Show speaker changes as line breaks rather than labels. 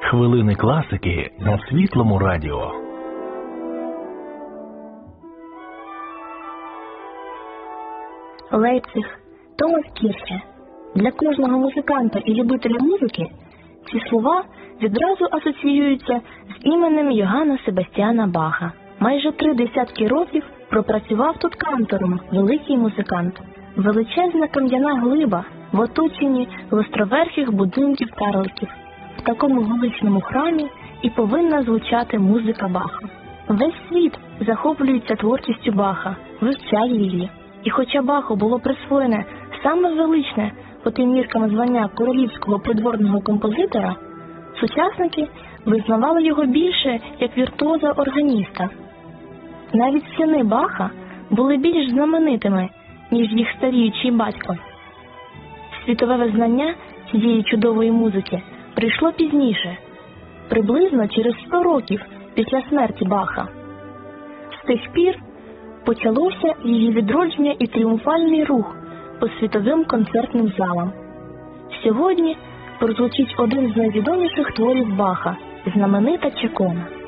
Хвилини класики на Світлому радіо.
Лейпциг, Томас Кірхе. Для кожного музиканта і любителя музики ці слова відразу асоціюються з іменем Йоганна Себастьяна Баха. Майже 3 десятки років пропрацював тут кантором великий музикант. Величезна кам'яна глиба в оточенні гостроверхих будинків-карликів. В такому величному храмі і повинна звучати музика Баха. Весь світ захоплюється творчістю Баха, вивчає її. І хоча Баху було присвоєне саме величне по тим міркам звання королівського придворного композитора, сучасники визнавали його більше як віртуоза-органіста. Навіть сини Баха були більш знаменитими, ніж їх старіючий батько. Світове визнання цієї чудової музики прийшло пізніше, приблизно через 100 років після смерті Баха. З тих пір почалося її відродження і тріумфальний рух по світовим концертним залам. Сьогодні прозвучить один з найвідоміших творів Баха – знаменита Чакона.